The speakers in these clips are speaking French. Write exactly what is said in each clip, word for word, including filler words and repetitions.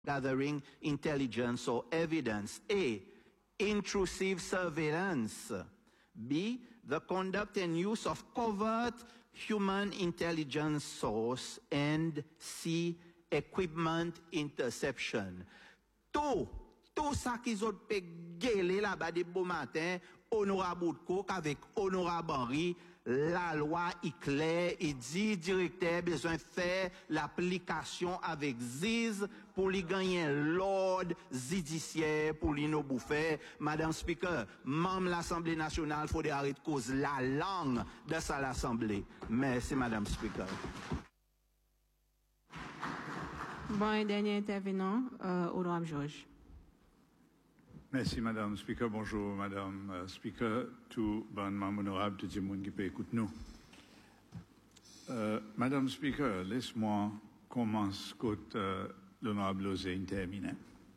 gathering intelligence or evidence. A. Intrusive surveillance. B. The conduct and use of covert human intelligence source. And C. Equipment interception. Tout, tout ça qu'ils ont gueulé là-bas des beaux matins, honorable Boutko, avec honorable Henri, la loi est claire et dit directeur besoin de faire l'application avec Ziz pour lui gagner l'ordre judiciaire pour lui nous bouffer. Madame Speaker, même l'Assemblée nationale, il faut arrêter de cause la langue de ça l'Assemblée. Merci Madame Speaker. Bon, et dernier intervenant, euh, honorable Georges. Merci, Madame Speaker. Bonjour, Madame uh, Speaker. Tout bon membre honorable, tout le monde qui peut écouter nous. Uh, Madame Speaker, laisse-moi commencer quand uh, l'honorable Lozé termine.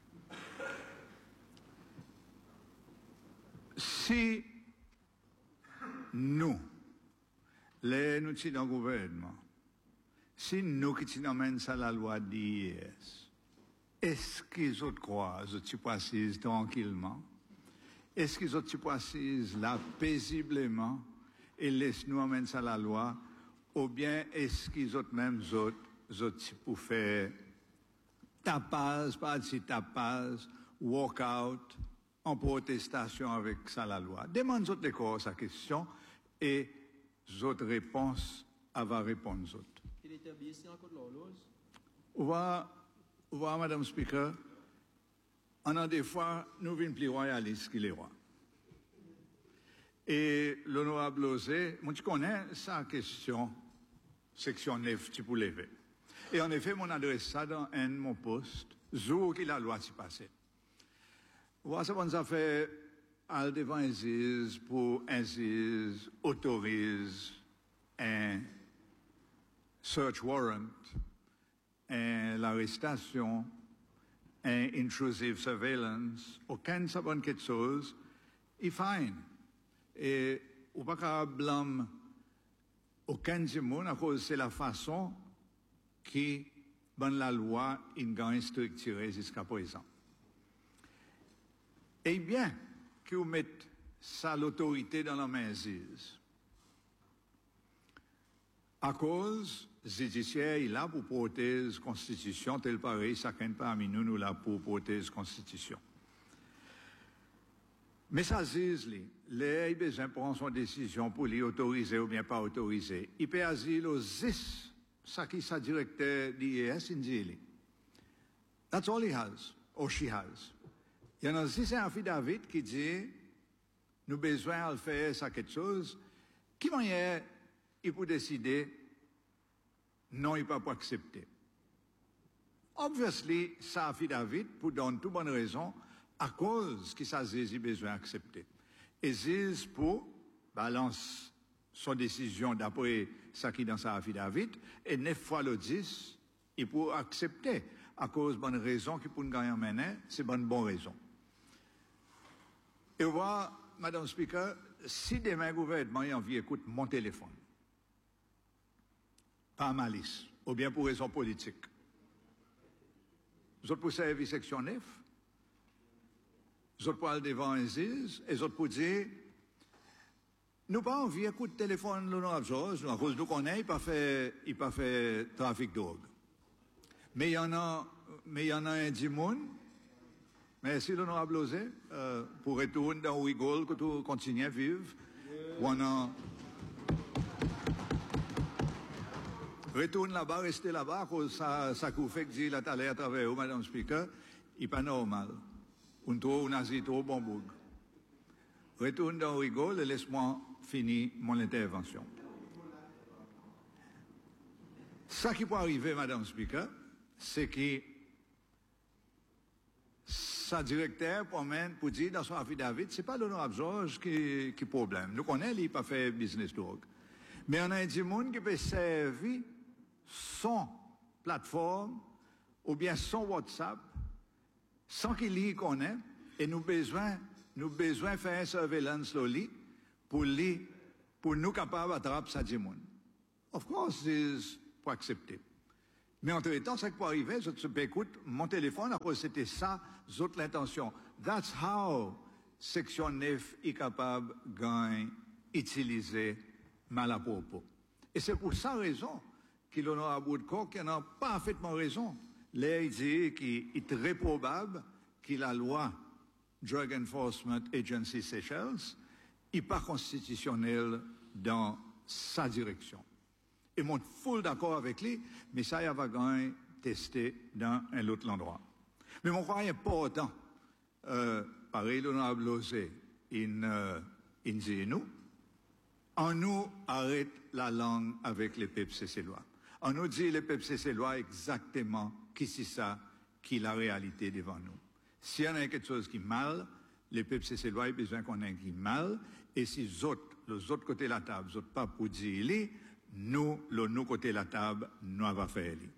Si nous, les nous sommes dans le gouvernement, si nous qui sommes dans la loi d'I S, est-ce qu'ils ont croient, ils sont assis tranquillement? Est-ce qu'ils ont assis là paisiblement et laissent-nous amener ça la loi? Ou bien est-ce qu'ils ont même autres, autres pour faire tapage, pas de tapage, walk-out, en protestation avec ça la loi? Demande autres corps sa question et autres réponses avant répondre autres. Il était bien ici encore de l'horloge. On va Vous voyez, Madame Speaker, on a des fois, nous venons plus royalistes que les rois. Et l'honorable Lozé, moi, tu connais sa question, section neuf, tu peux lever. Et en effet, mon adresse ça dans un de mon poste, jour que la loi s'y passait. Vous voyez, ça, on a fait, al devant un juge, pour un juge autorise un search warrant, l'arrestation, un intrusive surveillance, aucun sabon quelque chose, est fine. Et on ne peut pas blâmer aucun de monde à cause c'est la façon qui, dans la loi, est a structurée jusqu'à présent. Et bien, que vous mettez ça l'autorité dans la main juge. À cause, judiciaire, il a pour protéger la Constitution, tel pareil, chacun parmi nous, nous l'a pour protéger la Constitution. Mais ça, c'est les besoin prendre son décision pour les autoriser ou bien pas autoriser. Il peut agir aux zis, ça qui est directeur d'I S, il dit. That's all he has, or she has. Il y en a zis un affidavit qui dit, nous besoin de faire ça quelque chose, qui manière il peut décider, non, il ne peut pas accepter. Obviously, ça affidavit pour donner toute bonne raison, à cause qu'il s'agit besoin d'accepter. Et c'est pour balance son décision d'après ça qui est dans sa affidavit, et neuf fois le dix, il peut accepter, à cause de bonne raison qu'il peut gagner en mener, c'est bonne bonne raison. Et voilà, Madame Speaker, si demain le gouvernement a envie d'écouter mon téléphone, pas malice, ou bien pour raison politique. Vous autres pour servir section neuf, vous autres pour aller devant un juge, et vous autres pour dire, nous pas envie d'écouter le téléphone de l'honorable Georges, à cause de nous connaît, il pas fait, il pas fait trafic de drogue. Mais il y en a, mais il y en a un dimoun, merci l'honorable Lozé, euh, pour retourner dans Ouigol, que tu continues à vivre, ou on a, retourne là-bas, restez là-bas, ça, ça vous fait que dit la télé à travers vous, Madame Speaker, il n'est pas normal. On trouve, on a dit trop bon boug. Retourne dans Rigole et laisse-moi finir mon intervention. Ça qui peut arriver, Madame Speaker, c'est que sa directeur promène pour dire dans son affidavit, c'est pas l'honorable Georges qui, qui problème. Nous connaissons, il n'a pas fait business drogue. Mais on a des gens qui peuvent servir son plateforme ou bien son WhatsApp sans qu'il y connaisse et nous besoin nous besoin faire une surveillance sur lui pour lui pour nous capables d'attraper ça du monde. Of course, c'est pour accepter. Mais entre-temps, ça qui peut arriver, je te dis, écoute, mon téléphone, après c'était ça, zot l'intention. That's how section neuf est capable d'utiliser mal à propos. Et c'est pour ça raison que l'honorable Woodcock a parfaitement raison. Là, il dit qu'il est très probable que la loi Drug Enforcement Agency Seychelles n'est pas constitutionnelle dans sa direction. Et moi, full d'accord avec lui, mais ça, il va gagner tester dans un autre endroit. Mais mon croit important, euh, pareil, l'honorable Lozé, il euh, dit nous, on nous arrête la langue avec les peuples cécélois. On nous dit les peuples cécélois exactement qui c'est ça, qui est la réalité devant nous. Si on a quelque chose qui est mal, les peuples cécélois ont besoin qu'on ait qui est mal, et si les autres, les autres côtés de la table, les autres pas pour dire les, nous, le nous côté de la table, nous avons fait les.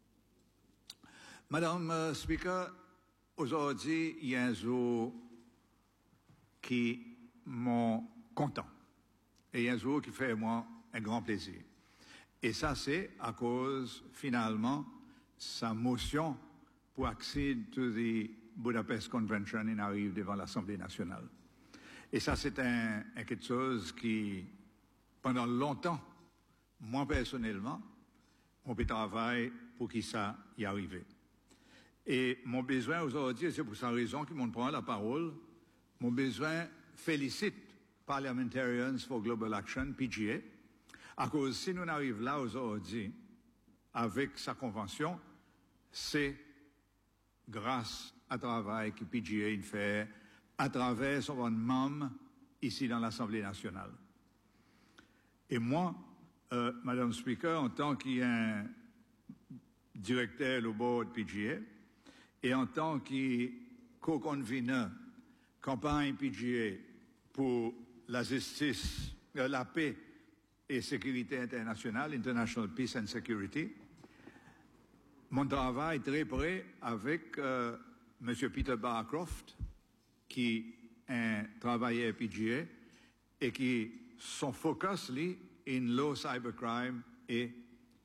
Madame euh, Speaker, aujourd'hui, il y a un jour qui m'ont content. Et il y a un jour qui fait moi un grand plaisir. Et ça, c'est à cause, finalement, sa motion pour accéder à la Budapest Convention, il arrive devant l'Assemblée nationale. Et ça, c'est un, un quelque chose qui, pendant longtemps, moi personnellement, mon travail pour qu'il ça y arrive. Et mon besoin aujourd'hui, c'est pour cette raison que m'ont prend la parole, mon besoin félicite Parliamentarians for Global Action, P G A, à cause si nous arrivons là aujourd'hui avec sa convention, c'est grâce à travail que P G A fait à travers son membre ici dans l'Assemblée nationale. Et moi, euh, Madame Speaker, en tant qu'un directeur au board P G A et en tant que co-conveneur campagne P G A pour la justice, euh, la paix et sécurité internationale, International Peace and Security, mon travail est très près avec euh, M. Peter Barcroft, qui est un travailleur P G A et qui son focus lui in low cybercrime et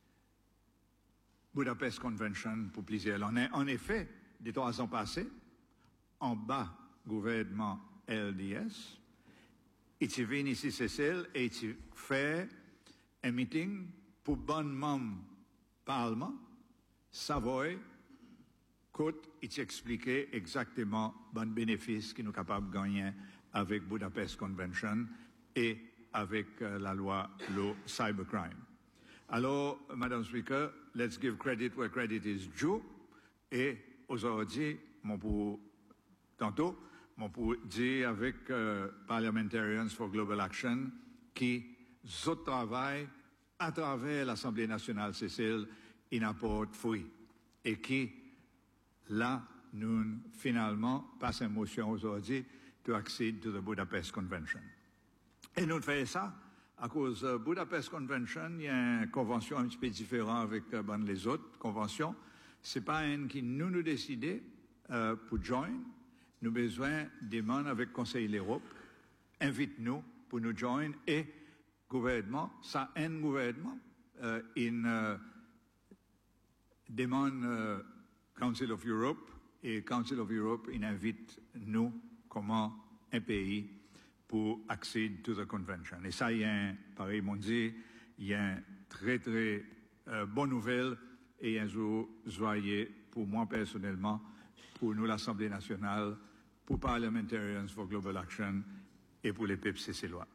Budapest Convention pour plusieurs. On est en effet, des trois ans passés, en bas gouvernement L D S, il est venu ici Cécile et il fait un meeting pour bon membre Parlement, Savoie, Côte, il expliqué exactement bon bénéfice que nous sommes capables de gagner avec Budapest Convention et avec euh, la loi le cybercrime. Alors, Madame Speaker, let's give credit where credit is due. Et aujourd'hui, mon pour tantôt, mon pour dire avec euh, Parliamentarians for Global Action qui ce travail à travers l'Assemblée nationale Cécile, il apporte fruit et qui là nous finalement passons une motion aujourd'hui to accede to the Budapest Convention. Et nous faisons ça à cause de Budapest Convention, il y a une convention un petit peu différente avec euh, ben, les autres conventions. Ce n'est pas une qui nous nous décidons euh, pour joindre. Nous avons besoin des membres avec le Conseil de l'Europe. Invite-nous pour nous joindre et gouvernement, ça un gouvernement, euh, une euh, demande euh, Council of Europe et Council of Europe il invite nous comment un pays pour accéder à la convention. Et ça, il y a un, pareil, mon dit, il y a une très très euh, bonne nouvelle et un jour joyeux pour moi personnellement, pour nous l'Assemblée nationale, pour Parliamentarians for Global Action et pour les peuples cécélois.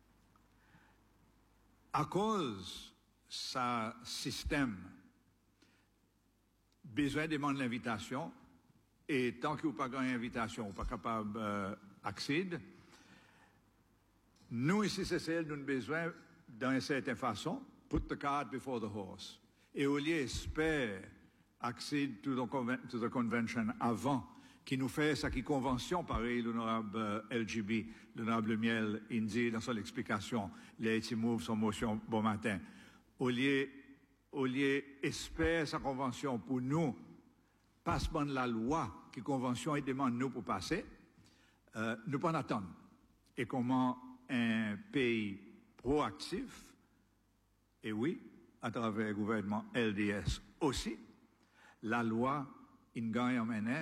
À cause de ce système, besoin de demander l'invitation, et tant que vous n'avez pas gagné l'invitation, vous n'êtes pas capable d'accéder, nous, ici, C C L, nous avons besoin, d'une certaine façon, put the cart before the horse. Et au lieu d'espérer accéder à la convention avant, qui nous fait ça qui convention, pareil, l'honorable L G B, l'honorable Miel, il dit dans son explication, les petits moves, son motion, bon matin. Au lieu, au lieu d'espérer sa convention pour nous, passement de la loi, qui convention et demande nous pour passer, euh, nous pas attendre. Et comment un pays proactif, et oui, à travers le gouvernement L D S aussi, la loi, in gagne